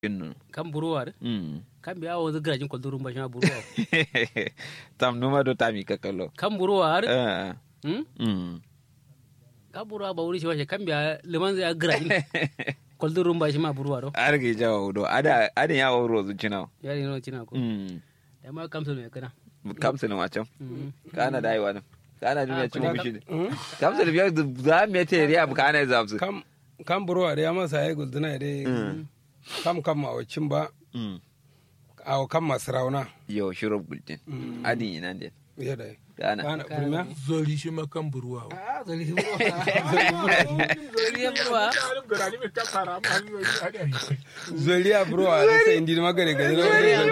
innu kam buruwar kam biya wo grajin ko durum ba shama buruwa tam numa do tami kakalo kam buruwar eh kam buruwa ba wuri shi washe kam biya liman zai grajin ko durum ba shama buruwa do arge jawo do ada ya woro zucina yari no cina ko da ma kam so ne kana kamsa ne wacan kana dai wani kana duniya ci mu shi kamsa da biya za me te riya bu kana zabsu kam buruwa da ya masa ya gulduna dai kam ma wacin ba aw kam masrauna yo shiro gultin adin ina ne ya dai kana premier zoli shi ma kan buruwa zoli buruwa zoliya buruwa da sai indi magare gare zoliya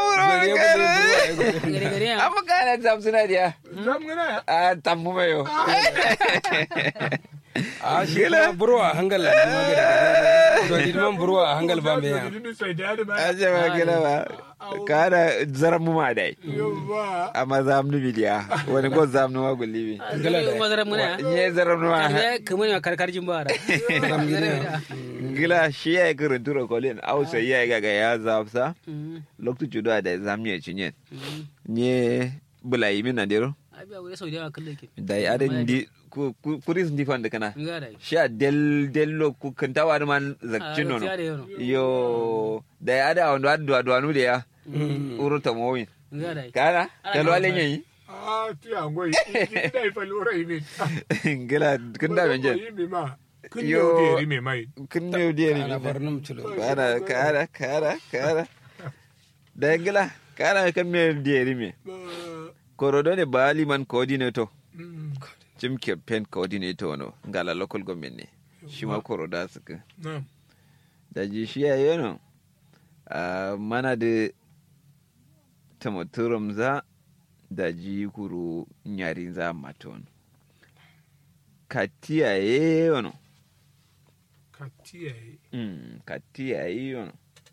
gare amma kana zabsu na dia zamgana a tammu mayo a shi la buruwa hangal la magare zoli man buruwa hangal ba me ya aje ma gila ba kana zaram ma dai amma zamnu bidiya wani go zamnu wa gullibi mazaram muna nye zaram ma ya kuma karkarjin ba da gila shi ya gurun turo kolin au sai ya ga ya zabsa loktu judo da zamni ya cinye nye bulai min na dero abi aure sau da kalle ke dai adin di kuris ndi fande kana ngara sha dello ku kantawa man zakcin nono yo dai ada on do anu de ya uruta mowin ngara kana telo ale nyi ti angoi dai fa lura ibi ngela kunda benje yo ri me mai kunne de ri ana barnum chulo kara da ngela kana kan me de ri me korodo ne bali man coordinator Jim campaign coordinator no ngala local government ne shi ma koroda suka da ji shi ya yano mana da tamaturum za da ji kuru nyarin za maton katiyaye yono katiyaye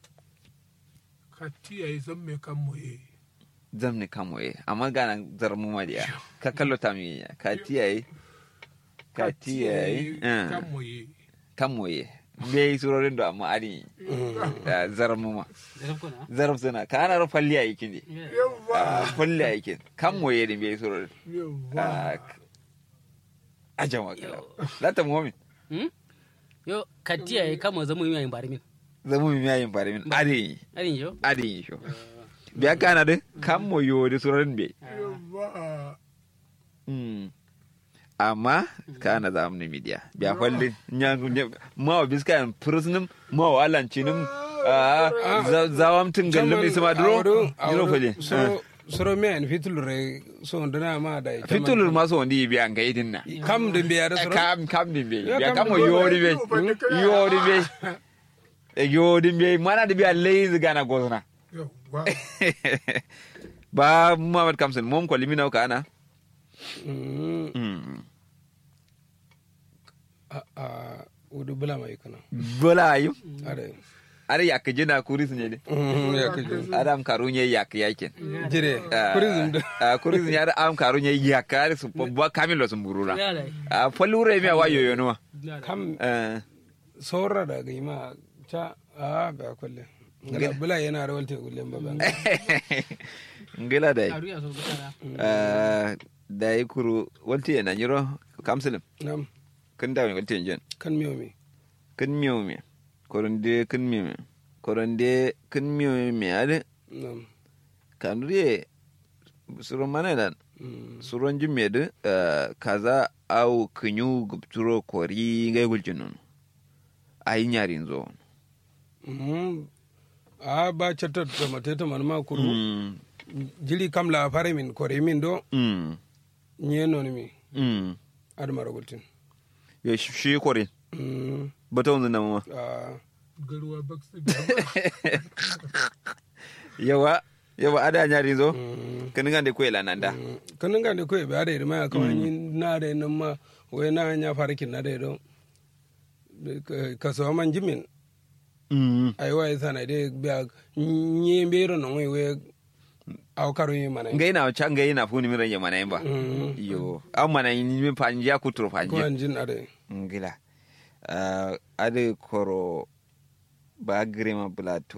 zan me kan moye zamne kamoye amma gana zarmu mariya ka kallo ta mi katiyaye kamoye me surorin da amma ari zarmu ma zarmu suna kana ro falli ayi kindi falli ayi kin kamoye din me surorin ajama kala lata mu'min yo katiyaye kamo zamu yi yayin barimin ari yo biya kana de kammo yode surorin be amma kana za amni media biya falli nyangu ma biskan prisonum ma walancinum zawamtin gallum isma duro yiro falle soro me en fitulure so ndana ma da fitulur ma so ndi biya ngai dinna kam de biya da soro kam de biya kam yodi be mana de biya lazy gana gozna ba Muhammad Kamsin mom ko limina ka ana udu bula mai kana bula ayu are yak jina kuris ne adam karunye yak yakin jire kuris ne adam karunye yak are su ba kamilo sun burura falure me wayo yono kam sora da gaima ta ba kulle ngala bula yana da walte gullen baban ngala dai dai kuru walte yana nyiro kamsilim nam kan dawo walte jen kan miyomi koronde kan miyomi ade nam kan riye suron manadan suron jimme kaza au kunyu gubturo kori ngai guljinon ayi nyarin zo ba chatta to mateta manma kuru jili kam la fare min kore min do nyeno ni mi admaro gultin yo shi kore bata wanzu na mama garuwa baksu yawa ada nyari zo kaninga de kwela nanda kaninga de kwe ba da irma ka wani na da nan ma wai na nya farakin na da do kaso man jimin ai wai sana de ba nyi mbero no we aw karo yi mana ngai na cha ngai na funi miran ya mana ba yo am mana ni mi panja kutro panja ko anjin ade ngila ade koro ba grema plateau